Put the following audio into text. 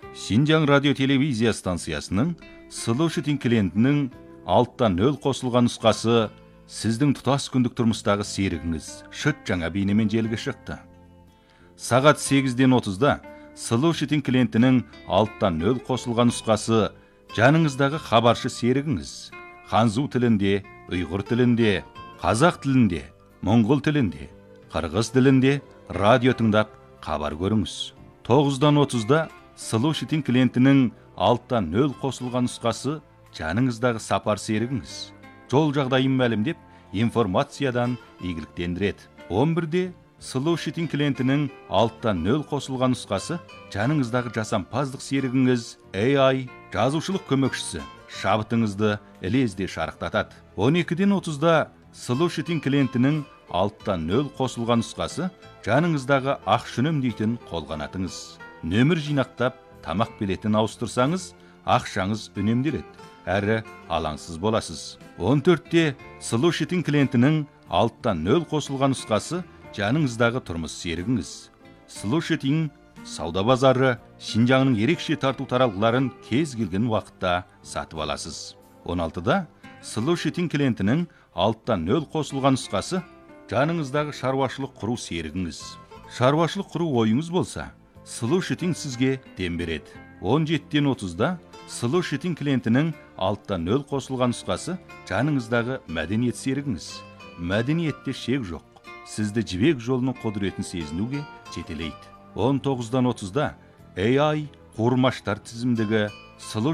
Шинжаң радио телевизия станциясының Solution клиентінің алттан нөл қосылған нұсқасы сіздің тұтас күндік тұрмыстағы серігіңіз шыт жаңа бейнемен желіге шықты. Сағат 8:30-да Solution клиентінің алттан нөл қосылған нұсқасы жаныңыздағы хабаршы серігіңіз ханзу тілінде, ұйғыр тілінде, қазақ тілінде, моңғол тілінде, қырғыз тілінде радио тыңдап хабар көріңіз. 9:30-да Solution клиентінің алттан нөл қосылған нұсқасы жаныңыздағы сапар серігіңіз жол жағдайын мәлімдеп информациядан игіліктендіреді. 11-де Solution клиентінің алттан нөл қосылған нұсқасы жаныңыздағы жасампаздық серігіңіз AI жазушылық көмекшісі шабытыңызды ілезде шарықтатады. 12:30-да Solution клиентінің алттан нөл қосылған нұсқасы жаныңыздағы ақша үнемдейтін қолғанатыңыз. Нөмір жинақтап, тамақ билетін ауыстырсаңыз, ақшаңыз үнемделеді, әрі алаңсыз боласыз. 14-те Solution клиентінің алттан нөл қосылған нұсқасы жаныңыздағы тұрмыс серігіңіз. Solution сауда базары Шинжаңның ерекше тарту таралғыларын кез келген уақытта сатып аласыз. 16-да Solution клиентінің алттан нөл қосылған нұсқасы жаныңыздағы шаруашылық құру серігіңіз. Шаруашылық құру ойыңыз болса, Solution сізге дем береді. 17:30-да Solution клиентінің алттан нөл қосылған нұсқасы жаныңыздағы мәдениет серігіңіз. Мәдениетте шек жоқ. Сізді жібек жолының құдіретін сезінуге жетелейді. 19:30-да AI қуырмаштар тізімдегі